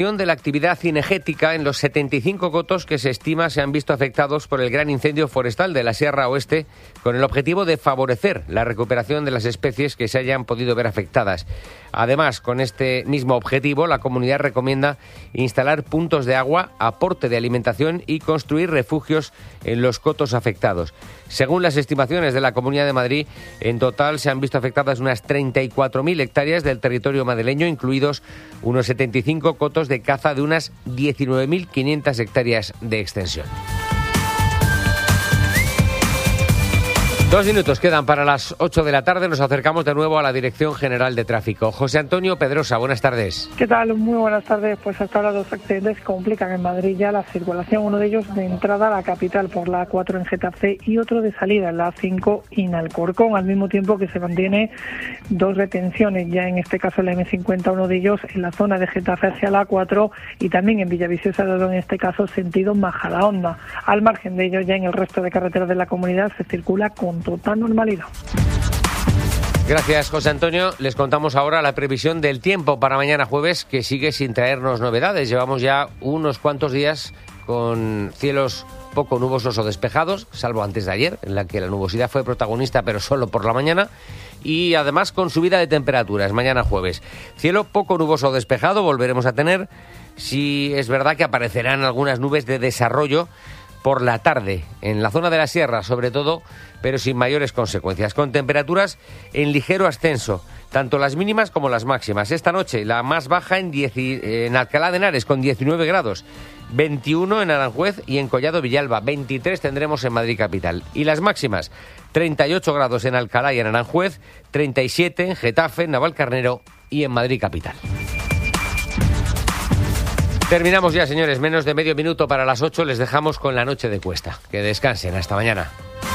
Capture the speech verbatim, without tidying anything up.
De la actividad cinegética en los setenta y cinco cotos que se estima se han visto afectados por el gran incendio forestal de la Sierra Oeste, con el objetivo de favorecer la recuperación de las especies que se hayan podido ver afectadas. Además, con este mismo objetivo, la comunidad recomienda instalar puntos de agua, aporte de alimentación y construir refugios en los cotos afectados. Según las estimaciones de la Comunidad de Madrid, en total se han visto afectadas unas treinta y cuatro mil hectáreas del territorio madrileño, incluidos unos setenta y cinco cotos de caza de unas diecinueve mil quinientas hectáreas de extensión. Dos minutos quedan para las ocho de la tarde. Nos acercamos de nuevo a la Dirección General de Tráfico. José Antonio Pedrosa, buenas tardes. ¿Qué tal? Muy buenas tardes. Pues hasta ahora dos accidentes complican en Madrid ya la circulación. Uno de ellos de entrada a la capital por la A cuatro en Getafe y otro de salida en la A cinco en Alcorcón, al mismo tiempo que se mantiene dos retenciones, ya en este caso en la eme cincuenta, uno de ellos en la zona de Getafe hacia la A cuatro y también en Villaviciosa de Odón, en este caso sentido Majadahonda. Al margen de ello, ya en el resto de carreteras de la comunidad se circula con total normalidad. Gracias, José Antonio. Les contamos ahora la previsión del tiempo para mañana jueves, que sigue sin traernos novedades. Llevamos ya unos cuantos días con cielos poco nubosos o despejados, salvo antes de ayer, en la que la nubosidad fue protagonista, pero solo por la mañana, y además con subida de temperaturas mañana jueves. Cielo poco nuboso o despejado volveremos a tener. Sí es verdad que aparecerán algunas nubes de desarrollo por la tarde, en la zona de la sierra sobre todo, pero sin mayores consecuencias, con temperaturas en ligero ascenso, tanto las mínimas como las máximas. Esta noche la más baja en, diez, en Alcalá de Henares con diecinueve grados, veintiuno en Aranjuez y en Collado Villalba, veintitrés tendremos en Madrid capital. Y las máximas, treinta y ocho grados en Alcalá y en Aranjuez, treinta y siete en Getafe, en Navalcarnero y en Madrid capital. Terminamos ya, señores, menos de medio minuto para las ocho. Les dejamos con la noche de Cuesta. Que descansen, hasta mañana.